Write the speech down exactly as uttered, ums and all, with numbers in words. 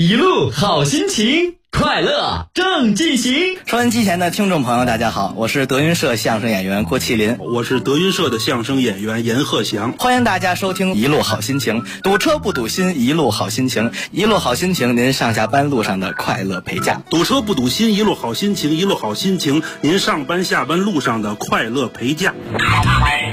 一路好心情，快乐正进行。 收音机前的听众朋友大家好，我是德云社相声演员郭麒麟， 我是德云社的相声演员阎鹤祥。 欢迎大家收听一路好心情，堵车不堵心，一路好心情，一路好心情，您上下班路上的快乐陪驾。 堵车不堵心，一路好心情，一路好心情，您上班下班路上的快乐陪驾。